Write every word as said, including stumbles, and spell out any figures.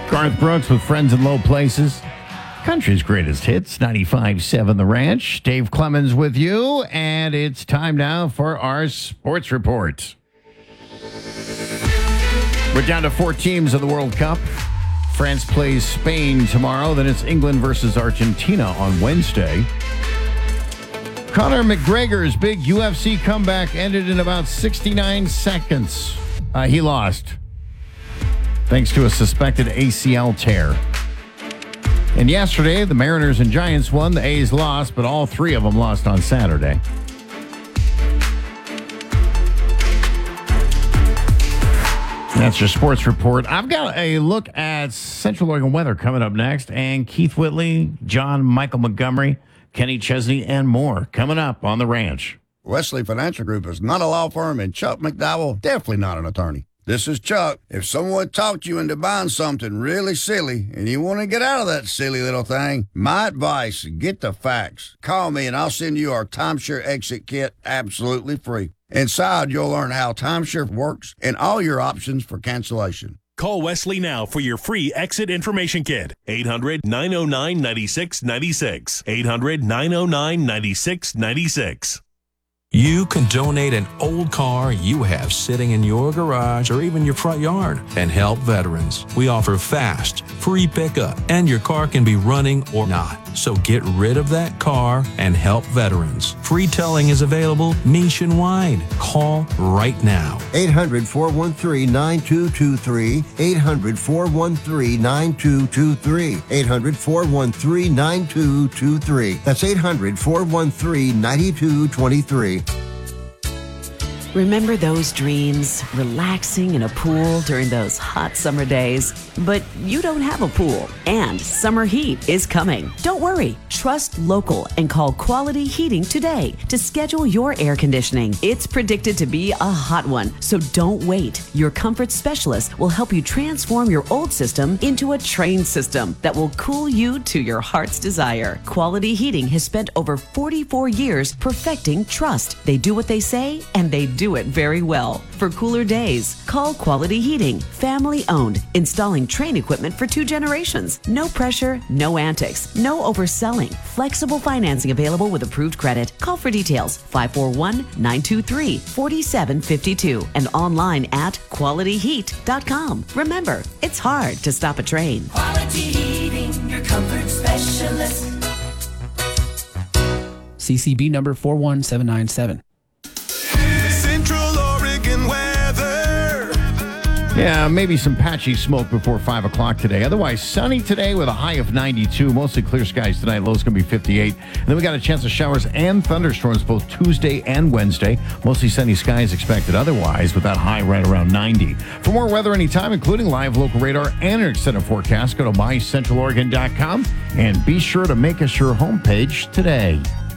Garth Brooks with Friends in Low Places. Country's greatest hits, ninety-five point seven The Ranch. Dave Clemens with you, and it's time now for our sports report. We're down to four teams of the World Cup. France plays Spain tomorrow, then it's England versus Argentina on Wednesday. Conor McGregor's big U F C comeback ended in about sixty-nine seconds. Uh, he lost, thanks to a suspected A C L tear. And yesterday, the Mariners and Giants won. The A's lost, but all three of them lost on Saturday. That's your sports report. I've got a look at Central Oregon weather coming up next. And Keith Whitley, John Michael Montgomery, Kenny Chesney, and more coming up on The Ranch. Wesley Financial Group is not a law firm, and Chuck McDowell, definitely not an attorney. This is Chuck. If someone talked you into buying something really silly and you want to get out of that silly little thing, my advice, get the facts. Call me and I'll send you our timeshare exit kit absolutely free. Inside, you'll learn how timeshare works and all your options for cancellation. Call Wesley now for your free exit information kit. eight hundred, nine oh nine, nine six nine six. eight hundred, nine oh nine, nine six nine six. You can donate an old car you have sitting in your garage or even your front yard and help veterans. We offer fast, free pickup, and your car can be running or not. So get rid of that car and help veterans. Free towing is available nationwide. Call right now. eight hundred, four one three, nine two two three. eight hundred, four one three, nine two two three. eight hundred, four one three, nine two two three. That's eight hundred, four one three, nine two two three. Remember those dreams, relaxing in a pool during those hot summer days? But you don't have a pool, and summer heat is coming. Don't worry. Trust local and call Quality Heating today to schedule your air conditioning. It's predicted to be a hot one, so don't wait. Your comfort specialist will help you transform your old system into a trained system that will cool you to your heart's desire. Quality Heating has spent over forty-four years perfecting trust. They do what they say, and they do it very well. For cooler days, call Quality Heating. Family owned, installing train equipment for two generations. No pressure, no antics, no overselling. Flexible financing available with approved credit. Call for details five four one, nine two three, four seven five two and online at quality heat dot com. Remember, it's hard to stop a train. Quality Heating, your comfort specialist. C C B number four one seven nine seven. Central Oregon weather. Yeah, maybe some patchy smoke before five o'clock today. Otherwise, sunny today with a high of ninety-two. Mostly clear skies tonight. Low's going to be fifty-eight. And then we got a chance of showers and thunderstorms both Tuesday and Wednesday. Mostly sunny skies expected otherwise, with that high right around ninety. For more weather anytime, including live local radar and an extended forecast, go to my central oregon dot com and be sure to make us your homepage today.